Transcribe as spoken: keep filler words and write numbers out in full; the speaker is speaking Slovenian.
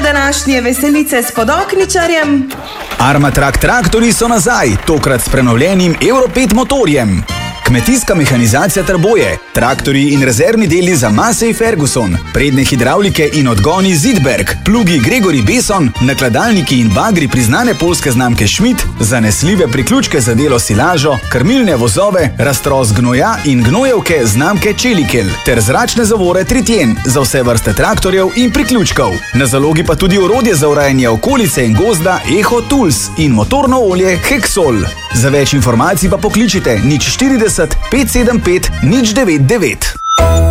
današnje veselice s Podokničarjem. Armatrak traktorji so nazaj, tokrat s prenovljenim Euro pet motorjem. Kmetijska mehanizacija Trboje, traktorji in rezervni deli za Massey Ferguson, prednje hidravlike in odgoni Zidberg, plugi Gregory Beson, nakladalniki in bagri priznane poljske znamke Schmidt, zanesljive priključke za delo silažo, krmilne vozove, raztros gnoja in gnojevke znamke Čelikel, ter zračne zavore Tritjen za vse vrste traktorjev in priključkov. Na zalogi pa tudi orodje za urejanje okolice in gozda Eho Tools in motorno olje Hexol. Za več informacij pa pokličite nič štirideset, pet sedem pet, nič devet devet.